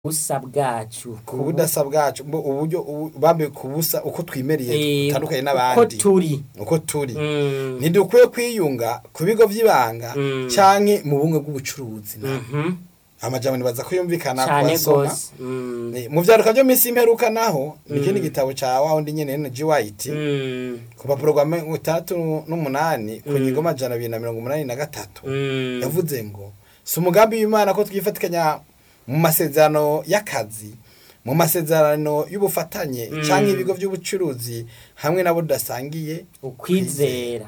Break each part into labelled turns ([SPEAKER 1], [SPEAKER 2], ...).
[SPEAKER 1] busa bwacu
[SPEAKER 2] ku budasa bwacu uburyo bambe kubusa uko twimeriye tutandukanye n'abandi uko turi ntidukwiye kwiyunga ku bigo vy'ibanga canke mu bumwe bw'ubucuruzi amajambo nibaza ko yumvikana ku basoma mu vyaruka byo misi imperuka naho nikindi gitabo ca wawundi nyene G White ku porogaramu 3:8 ku ngingo majana 283 yavuze ngo si umugambi w'Imana ko twifatikanya mu masezerano y'akazi mu masezerano y'ubufatanye canke ibigo by'ubucuruzi hamwe nabo dasangiye
[SPEAKER 1] ukwizera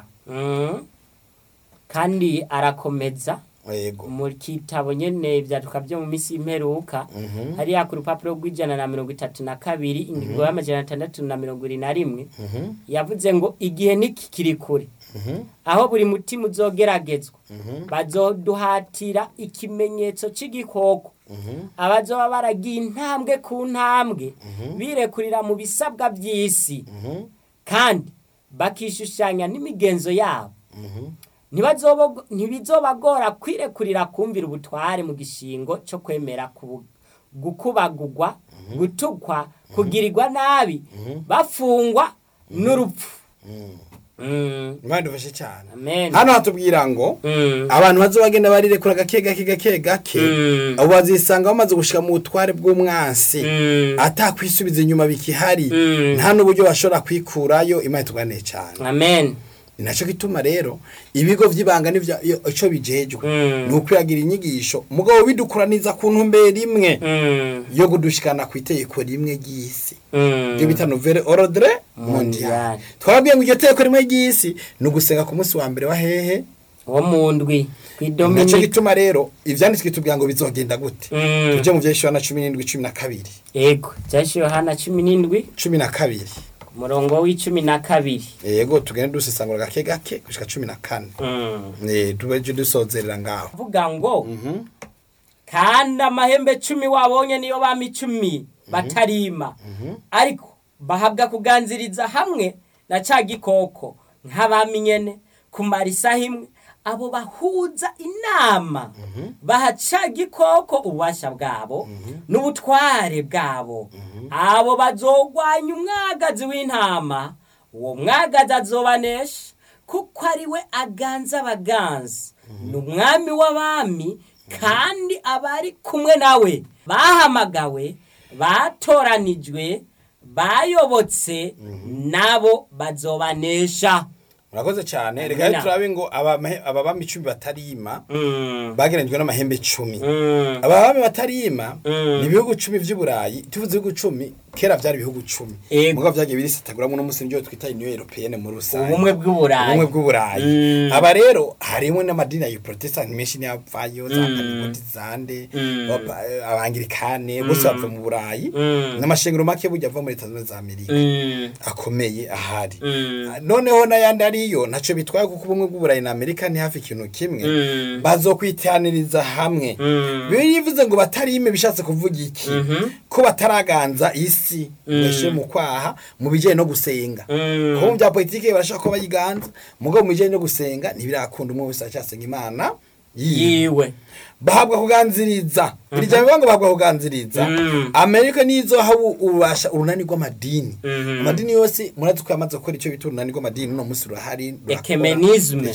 [SPEAKER 1] kandi arakomeza
[SPEAKER 2] yego
[SPEAKER 1] mu kitabo nyene vyaduka byo mu misi imperuka hari ku rupapuro rw'132 ingingo y'amajana 621 yavuze ngo igihe niki kiri kure aho buri mutima uzogeragezwa bazoduhatira ikimenyetso c'igikoko abazoba baragiye intambwe ku ntambwe birekurira mu bisabwa by'isi kandi bakishushanya n'imigenzo yabo ntibizobagora kwirekurira kumvira ubutware mu gishingo cyo kwemera gukubagurwa gutukwa kugirirwa nabi bafungwa n'urupfu
[SPEAKER 2] Imana dufashe cyane
[SPEAKER 1] Amen.
[SPEAKER 2] Hano hatubwira ngo abantu bazobagenda barirekura gake abo bazisanga bamaze gushika mu butware bw'umwansi atakwisubiza inyuma bikihari nta n'uburyo bashobora kwikurayo Imana tugane cyane
[SPEAKER 1] Amen.
[SPEAKER 2] Inacho gituma rero ibigo vy'ibanga n'ivyo ico bijejwe ni ukwiyagira inyigisho mugabo bidukuraniza ku ntumbero imwe yo gudushikana ku itegeko rimwe ry'isi byo bita nouvelle ordre mondial twabwiye ngo iryo tegeko rimwe ry'isi ni ugusenga ku munsi wa mbere wa hehe
[SPEAKER 1] wo mu ndwi
[SPEAKER 2] kwidomini naco gituma rero ivyanditswe tubwira ngo bizogenda gute tuje mu vyesho na 17:12
[SPEAKER 1] yego vyesho Yohana
[SPEAKER 2] 17:12
[SPEAKER 1] murongo w'12
[SPEAKER 2] yego tugende dusesangura gake gushika 14 tubeje dusozerera ngaho
[SPEAKER 1] vuga ngo kandi amahembe 10 wabonye niyo bami 10 batarima ariko bahabwa kuganziriza hamwe na ca gikoko nk'abami nyene kumara isaha imwe abo bahuza inama bahaca gikoko ububasha bwabo n'ubutware bwabo abo bazogwanya umwagazi w'intama uwo mwagazi azobanesha kuko ari we aganza abaganzi n'umwami w'abami kandi abari kumwe nawe bahamagawe batoranijwe bayobotse nabo bazobanesha
[SPEAKER 2] Murakoze cyane reka turabe ngo ababami 10 batarima bageranjwe n'amahembe 10 ababami batarima ni bihugu 10 vy'Uburayi tuvuze ibihugu 10 kera byari ibihugu 10 mugo vyagiye birisataguramwe no musi njyo twita Union Européenne mu rusange
[SPEAKER 1] ubumwe bw'Uburayi
[SPEAKER 2] aba rero harimo n'amadini ya Protestant menshi y'abvayo za Pentecostande abangirikane bose bava mu Burayi n'amashengero make bujya ava muri Tanzania za Amerika akomeye ahari noneho nayandi ariyo naco bitwaye kuko ubumwe bw'Uburayi na Amerika ni hafi ikintu kimwe bazokwitaniriza hamwe bivuze ngo batarime bishatse kuvuga iki ko bataraganza isi mweshe mu kwaha mu bijeye no gusenga ko mu bya politike barashaka ko bayiganza mugo mu bijeye no gusenga ntibirakunda umwe wese acyasenga Imana yiwe bahabwa kuganziriza bijanye ngo bahabwa kuganziriza Amerika nizo habu ubasha urunani rw'amadini amadini yose murazi ko yamaze gukora ico bita urunani rw'amadini no musi ruhari
[SPEAKER 1] ecumenisme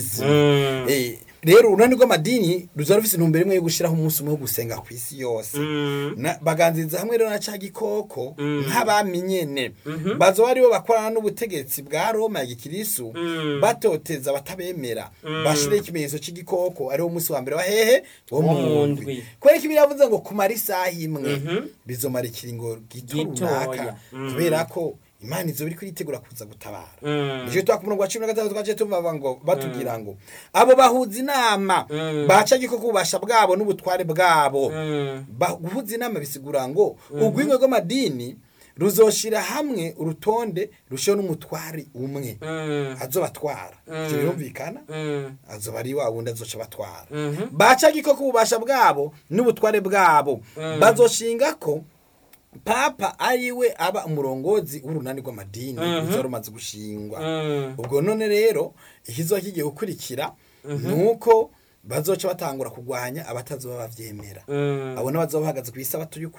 [SPEAKER 2] rero urunani rw'amadini ruzarufise intumbero imwe yo gushiraho umunsi umwe wo gusenga ku isi yose baganziriza hamwe rero na ca gikoko nk'abamenyene bazo bari bo bakorana n'ubutegetsi bwa Roma ya Gikristo batoteza batabemera bashire ikimenyetso c'igikoko ari wo munsi wa mbere wa hehe wo mu ndwi kwere kibiravuze ngo kumara isaha imwe bizomara ikiringo giturunaka kubera ko Imana izo biri kuritegura kuza gutabara nijo twakumurwa 13 twaje tumva ngo batugira ngo abo bahuza inama baca giko kubasha bwabo n'ubutware bwabo guhuza inama bisigura ngo ugwimwe rw'amadini ruzoshira hamwe urutonde rusho n'umutware umwe azobatwara birumvikana azobari wa wundi azoca batwara baca giko kubasha bwabo n'ubutware bwabo bazoshinga ko Papa ariwe aba umurongozi w'urunani rw'amadini rumaze gushingwa ubwo none rero ikizo kigiye gukurikira nuko bazoca batangura kugwanya abatazoba bavyemera abo n'abazoba bahagaze ku isabato